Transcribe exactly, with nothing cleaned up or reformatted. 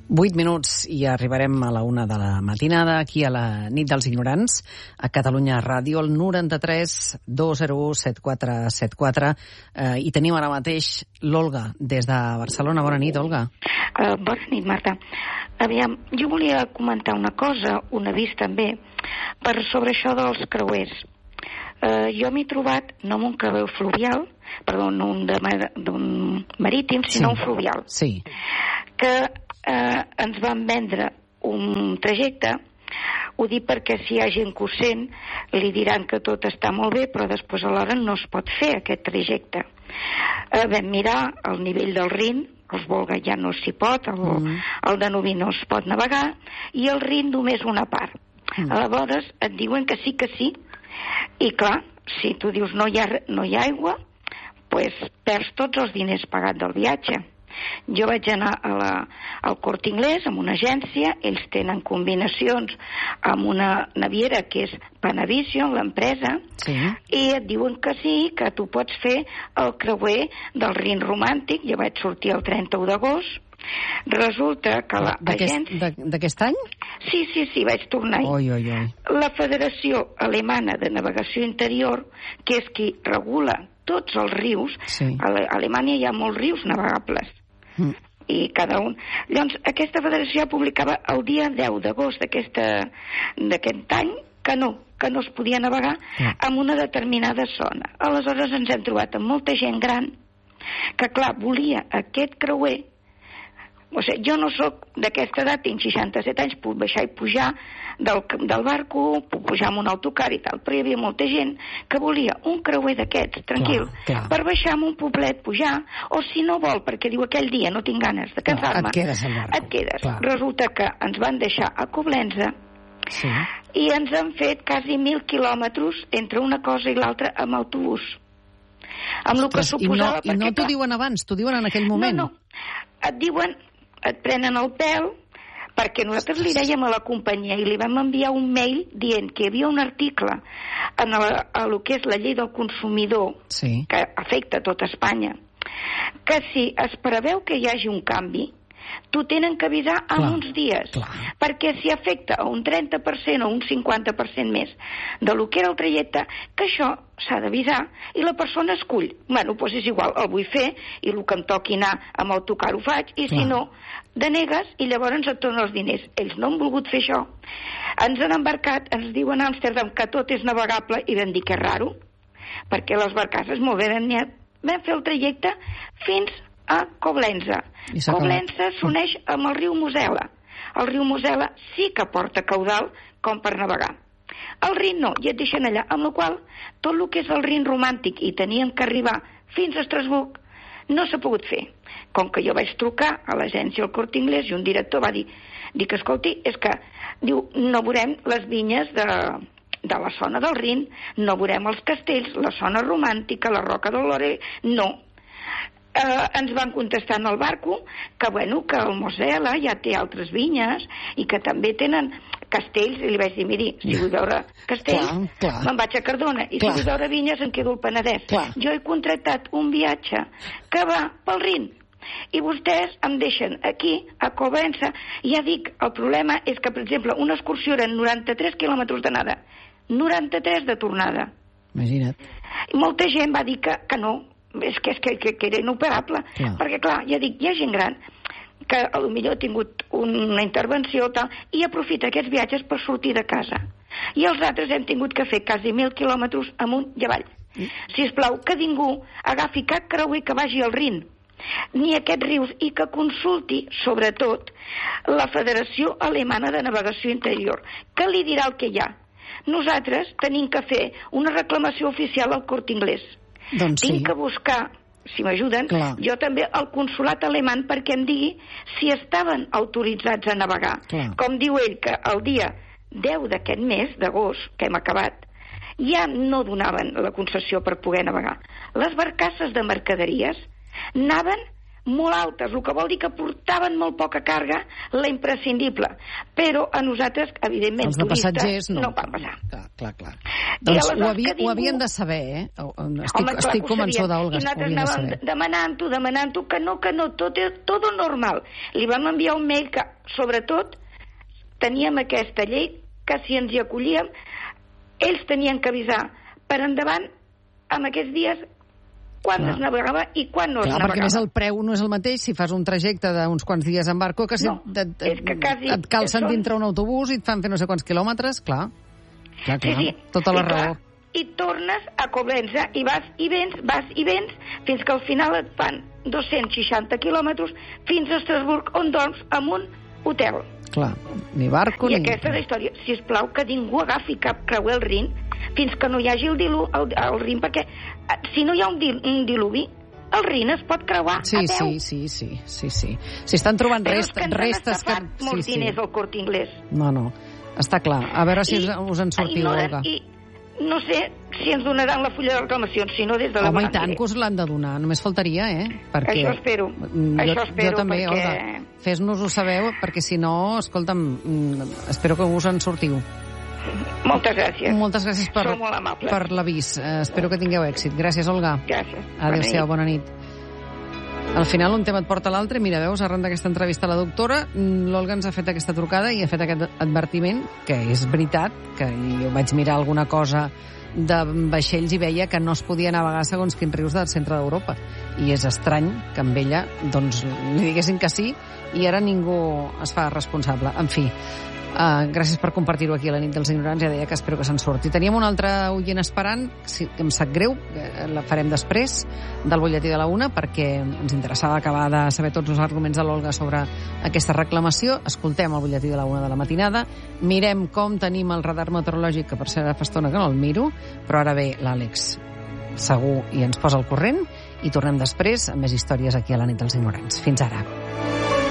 Vuit minuts i arribarem a la una de la matinada, aquí a la nit dels ignorants, a Catalunya Ràdio, el noranta-tres dos zero u set quatre set quatre, eh, i tenim ara mateix l'Olga, des de Barcelona. Bona nit, Olga. Uh, bona nit, Marta. Aviam, jo volia comentar una cosa, un avís també, per sobre això dels creuers. Uh, jo m'he trobat, no amb un creuer fluvial, perdó, no un, de, d'un marítim, sinó sí. un fluvial. Sí. Que eh, ens van vendre un trajecte. Ho dic perquè si hi ha gent que ho sent, li diran que tot està molt bé, però després alhora no es pot fer aquest trajecte. Eh, vam mirar el nivell del Rin, els Volga ja no s'hi pot, el, mm. el Danubi no es pot navegar, i el Rin només una part. Mm. Aleshores et diuen que sí que sí, i clar, si tu dius no hi ha, no hi ha aigua, pues perds tots els diners pagats del viatge. Jo vaig anar a la, al Corte Inglés, amb una agència, ells tenen combinacions amb una naviera que és Panavision, l'empresa, sí. i et diuen que sí, que tu pots fer el creuer del Rin romàntic. Jo vaig sortir el trenta-u d'agost. Resulta que l'agència... D'aquest any? Sí, sí, sí, vaig tornar-hi. Oi, oi, oi. La Federació Alemana de Navegació Interior, que és qui regula tots els rius, sí. A Alemanya hi ha molts rius navegables, mm. i cada un... Llavors, aquesta federació publicava el dia deu d'agost d'aquest any que no, que no es podia navegar mm. en una determinada zona. Aleshores ens hem trobat amb molta gent gran que, clar, volia aquest creuer. O sigui, jo no sóc d'aquesta edat, tinc seixanta-set anys, puc baixar i pujar del, del barco, puc pujar amb un autocar i tal, però hi havia molta gent que volia un creuer d'aquests, tranquil, clar, clar. per baixar amb un poblet, pujar, o si no vol, perquè diu aquell dia no tinc ganes de cansar-me, et quedes al barco. Et quedes. Clar. Resulta que ens van deixar a Coblenza, sí. i ens han fet quasi mil quilòmetres entre una cosa i l'altra amb autobús. Amb el que suposava... I no, i no t'ho diuen abans, t'ho diuen en aquell moment. No, no, et diuen... et prenen el pèl, perquè nosaltres li dèiem a la companyia i li vam enviar un mail dient que hi havia un article en el, a el que és la llei del consumidor, sí. que afecta tot Espanya, que si es preveu que hi hagi un canvi, t'ho tenen que avisar en clar, uns dies, clar. perquè si afecta a un trenta per cent o un cinquanta per cent més de lo que era el trajecte, que això s'ha d'avisar i la persona escull. Bueno, doncs és igual, el vull fer i el que em toqui anar amb autocar ho faig, i clar. Si no, denegues i llavors et tornen els diners. Ells no han volgut fer això. Ens han embarcat, ens diuen a Amsterdam que tot és navegable i vam dir que és raro, perquè les barcasses molt bé vam, vam fer el trajecte fins a Coblenza. Coblenza s'uneix amb el riu Mosel·la. El riu Mosel·la sí que porta caudal com per navegar. El Rin no, i et deixen allà, amb la qual tot el que és el Rin romàntic i teníem que arribar fins a Estrasburg no s'ha pogut fer. Com que jo vaig trucar a l'agència del Corte Inglés i un director va dir, dir que, escolti, és que diu, no veurem les vinyes de, de la zona del Rin, no veurem els castells, la zona romàntica, la Roca del Lore, no. Eh, ens van contestar en el barco que, bueno, que el Mosel·la ja té altres vinyes i que també tenen castells, i li vaig dir, miri, si vull veure castells, clar, clar. me'n vaig a Cardona, i clar. si vull veure vinyes em quedo al Penedès. Clar. Jo he contractat un viatge que va pel Rin, i vostès em deixen aquí, a Coblenza, i ja dic, el problema és que, per exemple, una excursió eren noranta-tres quilòmetres d'anada, noranta-tres de tornada. Imagina't. I molta gent va dir que, que no, és que, és que, que, que era inoperable, clar. perquè clar, ja dic, hi ha gent gran que potser ha tingut una intervenció tal, i aprofita aquests viatges per sortir de casa, i els altres hem tingut que fer quasi mil quilòmetres amunt i avall. Mm. Sisplau, que ningú agafi cap creuer que vagi al Rin ni aquests rius, i que consulti sobretot la Federació Alemana de Navegació Interior, que li dirà el que hi ha. Nosaltres tenim que fer una reclamació oficial al Corte Inglés. Doncs sí. Tinc que buscar, si m'ajuden, clar. jo també al consulat alemany perquè em digui si estaven autoritzats a navegar. Clar. Com diu ell, que el dia deu d'aquest mes, d'agost, que hem acabat, ja no donaven la concessió per poder navegar. Les barcasses de mercaderies anaven molt altes, el que vol dir que portaven molt poca càrrega, la imprescindible. Però a nosaltres, evidentment, els de turistes, passatgers no, no van passar. Clar, clar, clar. Doncs ho, havia, ningú... ho havien de saber, eh? Estic, Home, clar, estic convençuda, Olga, i nosaltres anàvem de demanant-ho, demanant-ho, que no, que no, tot, tot normal. Li vam enviar un mail que, sobretot, teníem aquesta llei, que si ens hi acollíem, ells tenien que avisar per endavant amb aquests dies quan clar. es navegava i quan no clar, es navegava. Perquè més el preu no és el mateix si fas un trajecte d'uns quants dies en barco que si no, et, et, és que quasi et calcen són... dintre un autobús i et fan fer no sé quants quilòmetres, clar. Clar, clar, sí, sí. tota la I, raó. clar, i tornes a Coblença i vas i vens, vas i vens, fins que al final et fan dos-cents seixanta quilòmetres fins a Estrasburg, on dorms en un hotel. Clar, ni barco I ni... aquesta és la història. Sisplau, que ningú agafi cap creuer el Rin fins que no hi hagi el, dilu, el, el Rin, perquè si no hi ha un, dil, un diluvi, el Rin es pot creuar sí, a peu. Sí, sí, sí, sí, sí. Si estan trobant Però rest, és que restes... que... Sí, molts sí. diners al Corte Inglés. No, no, està clar. A veure si I, us en sortiu, Olga. I no sé si ens donaran la fulla de reclamacions, si no des de la Home, i tant que us l'han de donar, només faltaria, eh? Perquè això espero, jo, això espero, jo també, perquè... Olga, fes-nos-ho sabeu, perquè si no, escolta'm, espero que us en sortiu. Moltes gràcies. Moltes gràcies per, Sou molt amables. per l'avís. Uh, espero que tingueu èxit. Gràcies, Olga. Gràcies. Adéu-siau, bona nit. Al final un tema et porta l'altre. Mira, veus, arran d'aquesta entrevista a la doctora, l'Olga ens ha fet aquesta trucada i ha fet aquest advertiment, que és veritat, que jo vaig mirar alguna cosa de vaixells i veia que no es podia navegar segons quins rius del centre d'Europa. I és estrany que amb ella doncs, li diguessin que sí i ara ningú es fa responsable. En fi, Uh, gràcies per compartir-ho aquí a la nit dels ignorants. Ja deia que espero que se'n surti. Teníem un altre oient esperant, si, que em sap greu, eh, la farem després del butlletí de la una, perquè ens interessava acabar de saber tots els arguments de l'Olga sobre aquesta reclamació. Escoltem el butlletí de la una de la matinada, mirem com tenim el radar meteorològic, que per ser fa estona que no el miro, però ara ve l'Àlex segur i ens posa al corrent, i tornem després amb més històries aquí a la nit dels ignorants. Fins ara.